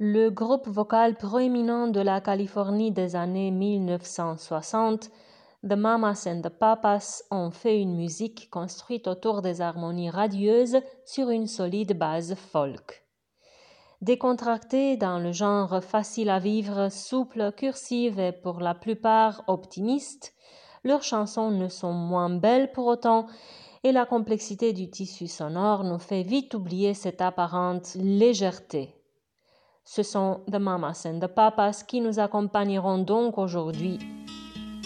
Le groupe vocal proéminent de la Californie des années 1960, The Mamas and the Papas, ont fait une musique construite autour des harmonies radieuses sur une solide base folk. Décontractées dans le genre facile à vivre, souple, cursive et pour la plupart optimiste, leurs chansons ne sont moins belles pour autant et la complexité du tissu sonore nous fait vite oublier cette apparente légèreté. Ce sont The Mamas and the Papas qui nous accompagneront donc aujourd'hui